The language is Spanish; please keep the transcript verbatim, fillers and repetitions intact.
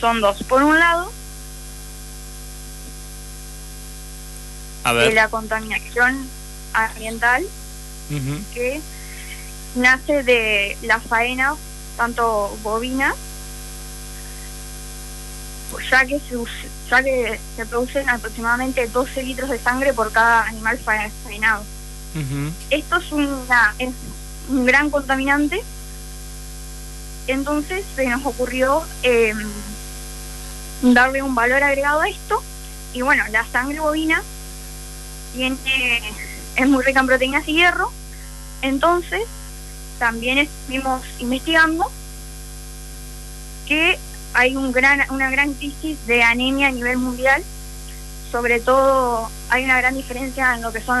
son dos. Por un lado, A ver. de la contaminación ambiental, Uh-huh. que nace de la faena, tanto bovina, ya que se, ya que se producen aproximadamente doce litros de sangre por cada animal faenado. Uh-huh. Esto es, una, es un gran contaminante. Entonces se nos ocurrió eh, darle un valor agregado a esto. Y bueno, la sangre bovina tiene, es muy rica en proteínas y hierro. Entonces también estuvimos investigando que hay un gran, una gran crisis de anemia a nivel mundial. Sobre todo hay una gran diferencia en lo que son